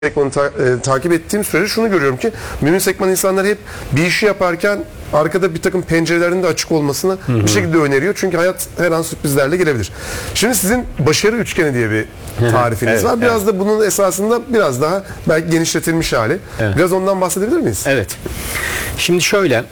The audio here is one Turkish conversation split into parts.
Sekmanı takip ettiğim sürece şunu görüyorum ki Mümin Sekman insanlar hep bir işi yaparken arkada bir takım pencerelerin de açık olmasını bir şekilde öneriyor. Çünkü hayat her an sürprizlerle gelebilir. Şimdi sizin başarı üçgeni diye bir tarifiniz Evet, var. Biraz da bunun esasında biraz daha belki genişletilmiş hali. Evet. Biraz ondan bahsedebilir miyiz? Evet. Şimdi şöyle,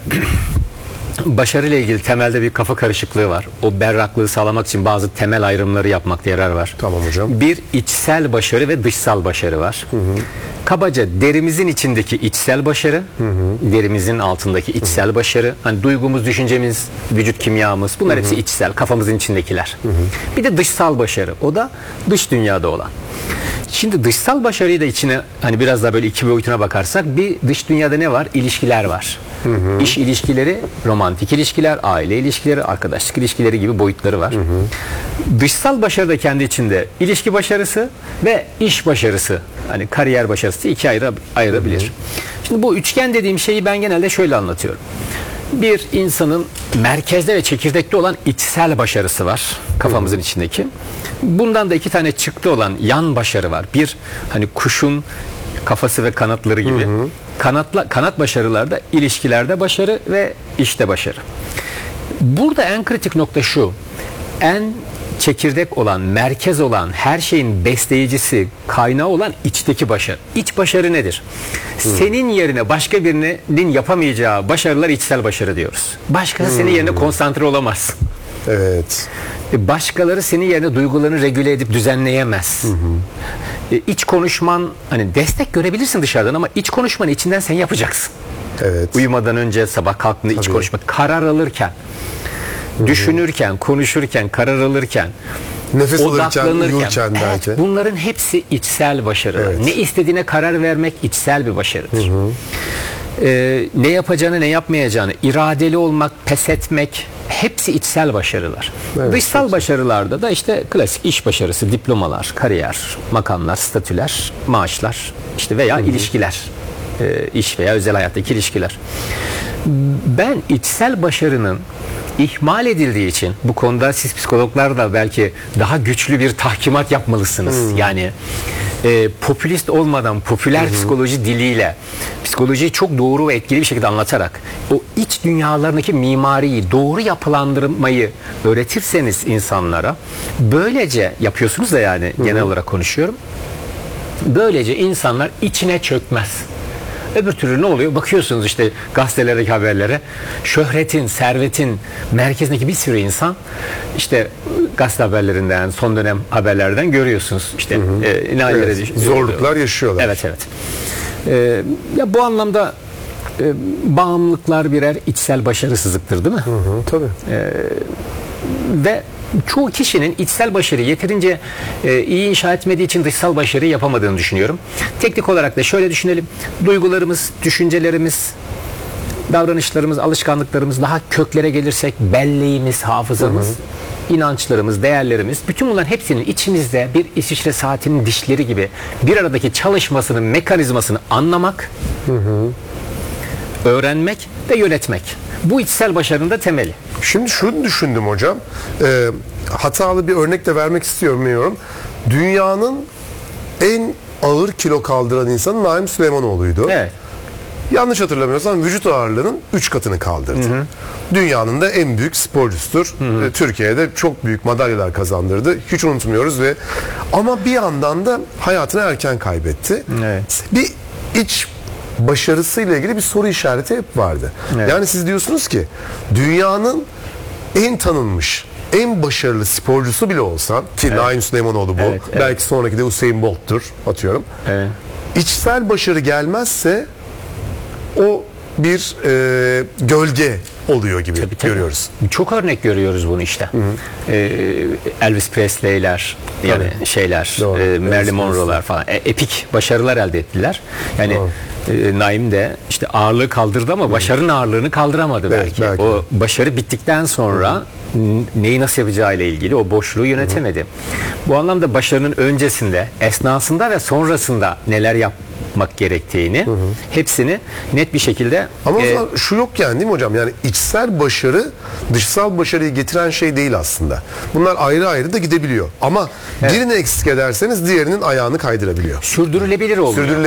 başarıyla ilgili temelde bir kafa karışıklığı var. O berraklığı sağlamak için bazı temel ayrımları yapmakta yarar var. Tamam hocam. Bir, içsel başarı ve dışsal başarı var. Kabaca derimizin içindeki içsel başarı, derimizin altındaki içsel başarı, hani duygumuz, düşüncemiz, vücut kimyamız, bunlar hepsi içsel, kafamızın içindekiler. Bir de dışsal başarı, o da dış dünyada olan. Şimdi dışsal başarıyı da içine hani biraz daha böyle iki boyutuna bakarsak, bir dış dünyada ne var? İlişkiler var. İş ilişkileri, romantik ilişkiler, aile ilişkileri, arkadaşlık ilişkileri gibi boyutları var. Dışsal başarı da kendi içinde ilişki başarısı ve iş başarısı, hani kariyer başarısı iki ayırabilir. Şimdi bu üçgen dediğim şeyi ben genelde şöyle anlatıyorum. Bir insanın merkezde ve çekirdekte olan içsel başarısı var, kafamızın içindeki. Bundan da iki tane çıktı olan yan başarı var. Bir, hani kuşun kafası ve kanatları gibi. Kanat başarılarda ilişkilerde başarı ve işte başarı. Burada en kritik nokta şu: en çekirdek olan, merkez olan, her şeyin besleyicisi, kaynağı olan içteki başarı. İç başarı nedir? Senin yerine başka birinin yapamayacağı başarılar içsel başarı diyoruz. Başkası senin yerine konsantre olamaz. Evet. Başkaları senin yerine duygularını regüle edip düzenleyemez. İç konuşman, hani destek görebilirsin dışarıdan ama iç konuşmanı içinden sen yapacaksın. Evet. Uyumadan önce, sabah kalktığında iç konuşma, karar alırken, düşünürken, konuşurken, karar alırken, Nefes alırken, odaklanırken, uyurken belki. bunların hepsi içsel başarılar. Evet. Ne istediğine karar vermek içsel bir başarıdır. Ne yapacağını, ne yapmayacağını, iradeli olmak, pes etmek, hepsi içsel başarılar. Evet, Dışsal başarılarda da işte klasik iş başarısı, diplomalar, kariyer, makamlar, statüler, maaşlar, işte veya ilişkiler, iş veya özel hayattaki ilişkiler. Ben içsel başarının ihmal edildiği için, bu konuda siz psikologlar da belki daha güçlü bir tahkimat yapmalısınız. Yani popülist olmadan, popüler psikoloji diliyle psikolojiyi çok doğru ve etkili bir şekilde anlatarak o iç dünyalarındaki mimariyi, doğru yapılandırmayı öğretirseniz insanlara, böylece yapıyorsunuz da, yani genel olarak konuşuyorum, böylece insanlar içine çökmez. Öbür türlü ne oluyor? Bakıyorsunuz işte gazetelerdeki haberlere, şöhretin, servetin merkezindeki bir sürü insan, işte gazete haberlerinden, son dönem haberlerden görüyorsunuz. İşte zorluklar yaşıyorlar. Evet. Ya bu anlamda bağımlılıklar birer içsel başarısızlıktır, değil mi? Tabii. Ve çoğu kişinin içsel başarıyı yeterince iyi inşa etmediği için dışsal başarıyı yapamadığını düşünüyorum. Teknik olarak da şöyle düşünelim. Duygularımız, düşüncelerimiz, davranışlarımız, alışkanlıklarımız, daha köklere gelirsek belleğimiz, hafızamız, inançlarımız, değerlerimiz, bütün bunların hepsinin içimizde bir İsviçre saatinin dişleri gibi bir aradaki çalışmasının mekanizmasını anlamak, öğrenmek ve yönetmek. Bu içsel başarının da temeli. Şimdi şunu düşündüm hocam. Hatalı bir örnek de vermek istiyorum, bilmiyorum. Dünyanın en ağır kilo kaldıran insanı Naim Süleymanoğlu'ydu. Evet. Yanlış hatırlamıyorsam vücut ağırlığının 3 katını kaldırdı. Dünyanın da en büyük sporcusudur. Türkiye'de çok büyük madalyalar kazandırdı. Hiç unutmuyoruz ama bir yandan da hayatını erken kaybetti. Evet. Bir iç başarısıyla ilgili bir soru işareti hep vardı. Evet. Yani siz diyorsunuz ki dünyanın en tanınmış, en başarılı sporcusu bile olsan ki Naim Süleymanoğlu bu. Evet. Belki sonraki de Usain Bolt'tur, atıyorum. Evet. İçsel başarı gelmezse o bir gölge oluyor gibi görüyoruz. Çok örnek görüyoruz bunu işte. Elvis Presley'ler, yani şeyler, Marilyn Monroe'lar falan epik başarılar elde ettiler. Yani Naim de işte ağırlığı kaldırdı ama başarının ağırlığını kaldıramadı belki. O başarı bittikten sonra neyi nasıl yapacağı ile ilgili o boşluğu yönetemedi. Bu anlamda başarının öncesinde, esnasında ve sonrasında neler yapmak gerektiğini hepsini net bir şekilde Ama o zaman şu yok yani, değil mi hocam? Yani içsel başarı dışsal başarıyı getiren şey değil aslında. Bunlar ayrı ayrı da gidebiliyor. Ama birini eksik ederseniz diğerinin ayağını kaydırabiliyor. sürdürülebilir olmuyor.